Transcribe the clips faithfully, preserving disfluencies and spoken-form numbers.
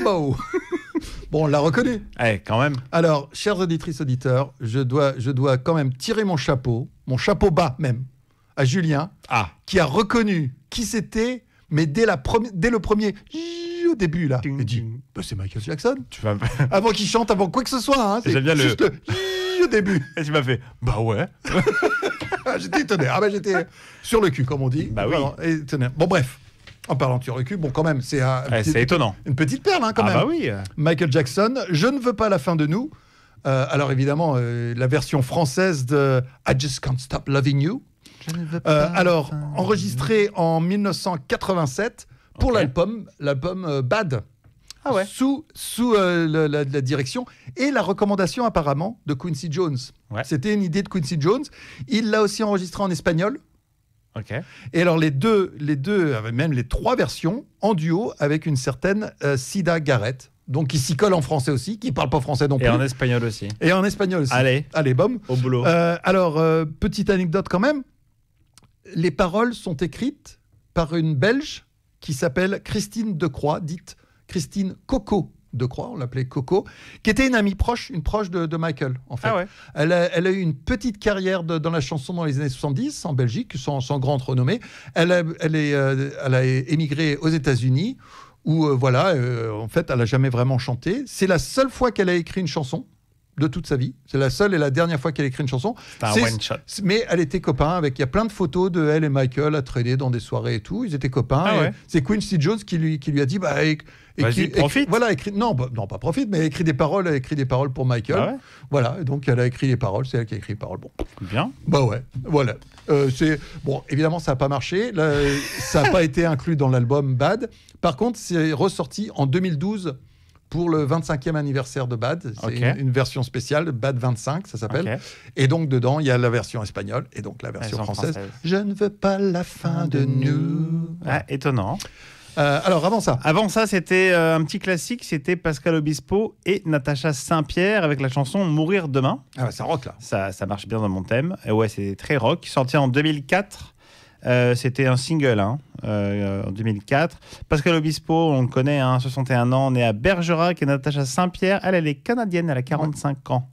Mambo. Bon, on l'a reconnu. Eh, quand même. Alors, chers auditrices, auditeurs, je dois, je dois quand même tirer mon chapeau, mon chapeau bas même, à Julien, ah. qui a reconnu qui c'était, mais dès, la premi- dès le premier... au début, là. Il dit, bah, c'est Michael Jackson. Tu vas... avant qu'il chante, avant quoi que ce soit. Hein, c'est J'aime bien juste le... le... au début. Et tu m'as fait, bah ouais. J'étais étonné. Ah bah, j'étais sur le cul, comme on dit. Bah oui. Étonné. Bon, bref. En parlant de sur le cul, bon, quand même, c'est, un, ouais, petit, c'est étonnant. Une petite perle, hein, quand ah même. Bah oui. Michael Jackson, Je ne veux pas la fin de nous. Euh, alors, évidemment, euh, la version française de I Just Can't Stop Loving You. Je ne veux pas euh, alors, enregistré en dix-neuf cent quatre-vingt-sept pour okay. l'album, l'album euh, Bad. Ah ouais. Sous, sous euh, le, la, la direction et la recommandation apparemment de Quincy Jones. Ouais. C'était une idée de Quincy Jones. Il l'a aussi enregistré en espagnol. Okay. Et alors les deux, les deux, même les trois versions en duo avec une certaine euh, Sida Garrett. Donc qui s'y colle en français aussi, qui parle pas français non plus. Et en espagnol aussi. Et en espagnol aussi. Allez. Allez, bom. Au boulot. Euh, alors, euh, petite anecdote quand même. Les paroles sont écrites par une Belge qui s'appelle Christine Decroix, dite Christine Coco Decroix, on l'appelait Coco, qui était une amie proche, une proche de, de Michael, en fait. Ah ouais. Elle a, elle a eu une petite carrière de, dans la chanson dans les années soixante-dix, en Belgique, sans, sans grande renommée. Elle a, elle, est, euh, elle a émigré aux États-Unis, où, euh, voilà, euh, en fait, elle n'a jamais vraiment chanté. C'est la seule fois qu'elle a écrit une chanson de toute sa vie. C'est la seule et la dernière fois qu'elle a écrit une chanson. C'est un c'est, one shot. Mais elle était copain avec... Il y a plein de photos de elle et Michael à traîner dans des soirées et tout. Ils étaient copains. Ah ouais. C'est Quincy Jones qui lui, qui lui a dit... Bah, éc, Vas-y, écrit, profite. Écrit, voilà, écrit, non, bah, non, pas profite, mais écrit des paroles, écrit des paroles pour Michael. Ah ouais. Voilà, donc elle a écrit les paroles. C'est elle qui a écrit les paroles. Bon. Bien. Bah ouais, voilà. Euh, c'est... Bon, évidemment, ça n'a pas marché. Là, ça n'a pas été inclus dans l'album Bad. Par contre, c'est ressorti en deux mille douze... pour le vingt-cinquième anniversaire de Bad. C'est okay. une, une version spéciale, Bad vingt-cinq, ça s'appelle. Okay. Et donc, dedans, il y a la version espagnole et donc la version française. française. Je ne veux pas la fin de nous. Ah, étonnant. Euh, alors, avant ça Avant ça, c'était euh, un petit classique. C'était Pascal Obispo et Natacha Saint-Pierre avec la chanson Mourir demain. Ah, bah, ça rock, là. Ça, ça marche bien dans mon thème. Et ouais, c'est très rock. Sorti en deux mille quatre. Euh, c'était un single hein, euh, en deux mille quatre. Pascal Obispo, on le connaît, hein, soixante et un ans, né à Bergerac. Et Natacha Saint-Pierre, elle, elle est canadienne, elle a quarante-cinq ans.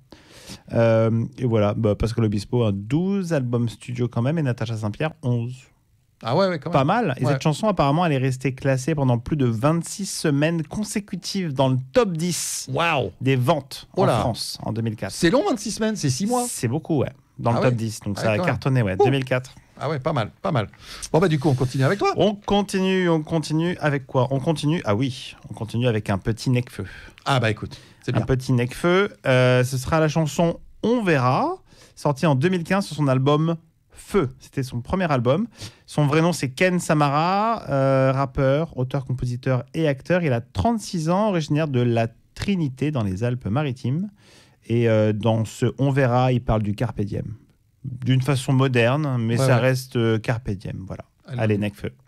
Euh, et voilà, bah, Pascal Obispo a douze albums studio quand même, et Natacha Saint-Pierre, onze. Ah ouais, ouais quand même. Pas mal. Et ouais. cette chanson, apparemment, elle est restée classée pendant plus de vingt-six semaines consécutives dans le top dix wow. des ventes oh en France en deux mille quatre. C'est long, vingt-six semaines, c'est six mois. C'est beaucoup, ouais. Dans ah le ouais. top dix. Donc ouais, ça a cartonné, ouais. deux mille quatre. Ah ouais, pas mal, pas mal. Bon bah du coup, on continue avec toi. On continue, on continue avec quoi ? On continue, ah oui, on continue avec un petit Necfeu. Ah bah écoute, c'est bien. Un petit Necfeu, euh, ce sera la chanson On verra, sortie en deux mille quinze sur son album Feu. C'était son premier album. Son vrai nom, c'est Ken Samara, euh, rappeur, auteur, compositeur et acteur. Il a trente-six ans, originaire de la Trinité dans les Alpes-Maritimes. Et euh, dans ce On verra, il parle du Carpe Diem. D'une façon moderne, mais ouais, ça ouais. reste euh, Carpe Diem. Voilà. Allez, Allez Necfeu.